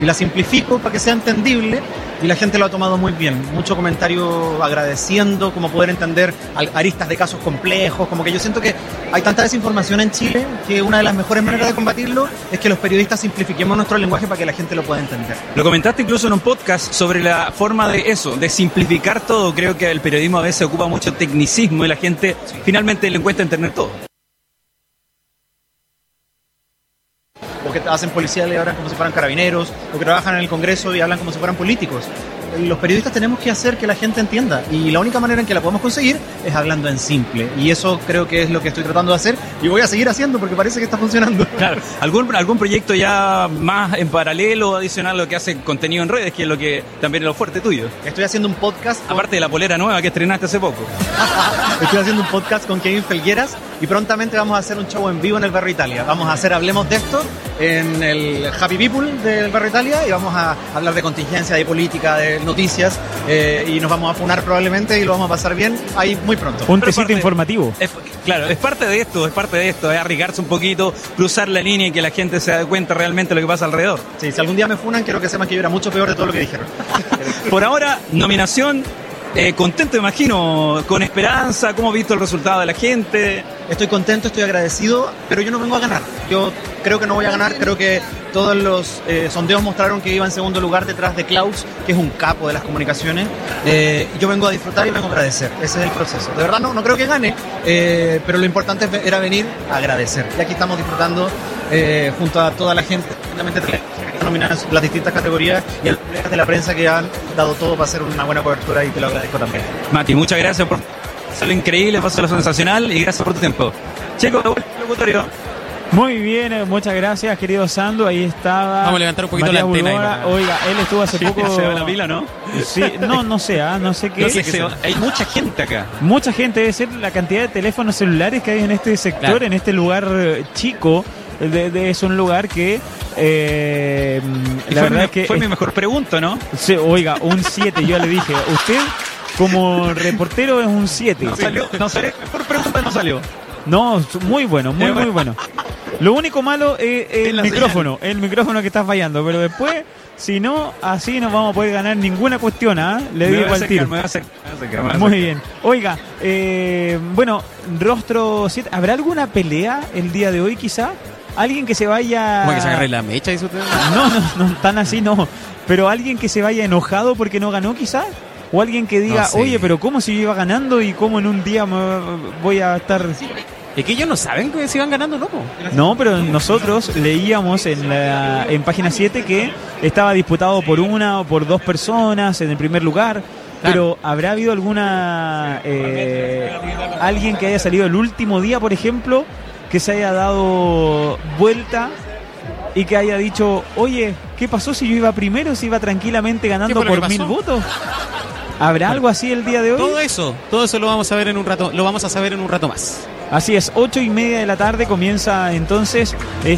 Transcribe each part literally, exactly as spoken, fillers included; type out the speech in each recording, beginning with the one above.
y la simplifico para que sea entendible y la gente lo ha tomado muy bien. Mucho comentario agradeciendo cómo poder entender aristas de casos complejos, como que yo siento que hay tanta desinformación en Chile que una de las mejores maneras de combatirlo es que los periodistas simplifiquemos nuestro lenguaje para que la gente lo pueda entender. Lo comentaste incluso en un podcast sobre la forma de eso, de simplificar todo. Creo que el periodismo a veces ocupa mucho tecnicismo y la gente finalmente le cuesta entender todo. O que hacen policía y hablan como si fueran carabineros, o que trabajan en el Congreso y hablan como si fueran políticos. Los periodistas tenemos que hacer que la gente entienda, y la única manera en que la podemos conseguir es hablando en simple, y eso creo que es lo que estoy tratando de hacer y voy a seguir haciendo porque parece que está funcionando. Claro. ¿Algún, algún proyecto ya más en paralelo, adicional a lo que hace contenido en redes, que es lo que también es lo fuerte tuyo? Estoy haciendo un podcast con... aparte de la polera nueva que estrenaste hace poco. Estoy haciendo un podcast con Kevin Felgueras y prontamente vamos a hacer un show en vivo en el Barrio Italia. Vamos a hacer Hablemos de esto en el Happy People del Barrio Italia y vamos a hablar de contingencia, de política, de noticias, eh, y nos vamos a funar probablemente y lo vamos a pasar bien ahí muy pronto. Un tecito informativo. Es, claro, es parte de esto, es parte de esto, es arriesgarse un poquito, cruzar la línea y que la gente se dé cuenta realmente de lo que pasa alrededor. Sí, si algún día me funan, quiero que sepan que yo era mucho peor de todo lo que dijeron. Por ahora, nominación, eh, contento imagino, con esperanza, ¿cómo has visto el resultado de la gente? Estoy contento, estoy agradecido, pero yo no vengo a ganar. Yo creo que no voy a ganar, creo que todos los eh, sondeos mostraron que iba en segundo lugar detrás de Klaus, que es un capo de las comunicaciones. Eh, yo vengo a disfrutar y vengo a agradecer, ese es el proceso. De verdad no, no creo que gane, eh, pero lo importante era venir a agradecer. Y aquí estamos disfrutando eh, junto a toda la gente, nominadas las distintas categorías y a los de la prensa que han dado todo para hacer una buena cobertura y te lo agradezco también. Mati, muchas gracias por lo increíble, por lo sensacional y gracias por tu tiempo. Chicos, de vuelta al locutorio. Muy bien, muchas gracias, querido Sandu. Ahí estaba. Vamos a levantar un poquito María la antena. Bulbora. Oiga, él estuvo hace poco. ¿Se va la pila, no? Sí, no, no sé, ¿ah? no sé qué. No sé qué hay mucha gente acá. Mucha gente, debe ser la cantidad de teléfonos celulares que hay en este sector, claro. En este lugar chico. De, de, es un lugar que eh, la verdad mi, es que fue es, mi mejor pregunta, ¿no? Sí, oiga, un siete, yo le dije, usted como reportero es un siete. No salió, no salió, mejor pregunta no salió. No, muy bueno, muy muy bueno. Lo único malo es el micrófono, el micrófono que está fallando, pero después, si no, así no vamos a poder ganar ninguna cuestión, ¿eh? Le digo al tiro. Muy bien. Oiga, eh, bueno, Rostro siete, ¿habrá alguna pelea el día de hoy quizá? ¿Alguien que se vaya...? ¿Cómo que se agarre la mecha? ¿Eso usted? No, no, no, tan así no. Pero alguien que se vaya enojado porque no ganó quizá. O alguien que diga, no sé. Oye, pero ¿cómo si yo iba ganando y cómo en un día me voy a estar...? Es que ellos no saben que si van ganando, ¿no? No, pero nosotros leíamos en la en página siete que estaba disputado por una o por dos personas en el primer lugar. Pero ¿habrá habido alguna... Eh, alguien que haya salido el último día, por ejemplo, que se haya dado vuelta y que haya dicho, oye, ¿qué pasó si yo iba primero, si iba tranquilamente ganando por mil votos? ¿Habrá algo así el día de hoy? Todo eso, todo eso lo vamos a ver en un rato, lo vamos a saber en un rato más. Así es, ocho y media de la tarde comienza entonces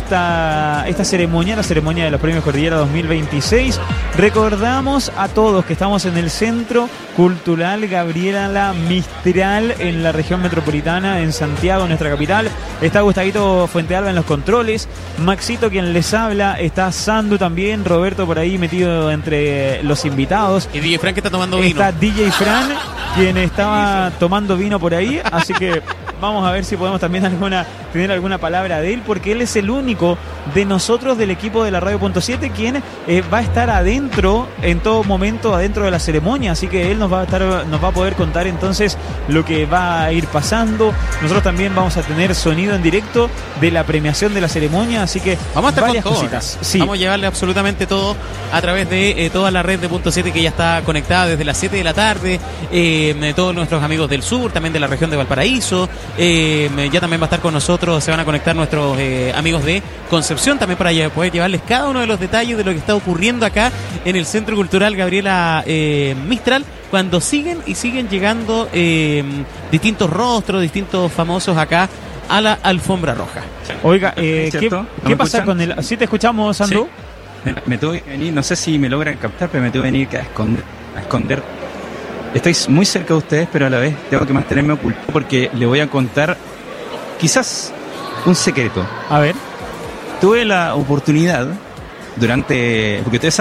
esta, esta ceremonia, la ceremonia de los Premios Cordillera dos mil veintiséis. Recordamos a todos que estamos en el Centro Cultural Gabriela Mistral en la región metropolitana, en Santiago, nuestra capital. Está Gustavito Fuentealba en los controles, Maxito quien les habla, está Sandu también, Roberto por ahí metido entre los invitados. Y D J Fran que está tomando vino. Está D J Fran quien estaba tomando vino por ahí, así que vamos a ver si podemos también alguna, tener alguna palabra de él, porque él es el único de nosotros del equipo de la Radio Punto siete quien eh, va a estar adentro en todo momento, adentro de la ceremonia, así que él nos va a estar, nos va a poder contar entonces lo que va a ir pasando. Nosotros también vamos a tener sonido en directo de la premiación de la ceremonia, así que vamos a estar varias con todo, cositas. Sí. Vamos a llevarle absolutamente todo a través de eh, toda la red de Punto siete que ya está conectada desde las siete de la tarde, eh, todos nuestros amigos del sur, también de la región de Valparaíso. Eh, ya también va a estar con nosotros, se van a conectar nuestros eh, amigos de Concepción también para poder llevarles cada uno de los detalles de lo que está ocurriendo acá en el Centro Cultural Gabriela eh, Mistral, cuando siguen y siguen llegando eh, distintos rostros, distintos famosos acá a la alfombra roja. Oiga, eh, ¿qué, ¿no ¿qué pasa escuchan? Con el...? ¿Sí te escuchamos, Sandro? Sí. Me, me tuve que venir, no sé si me logran captar, pero me tuve que venir a esconder, a esconder. Estoy muy cerca de ustedes, pero a la vez tengo que mantenerme oculto porque le voy a contar quizás un secreto. A ver. Tuve la oportunidad durante, porque ustedes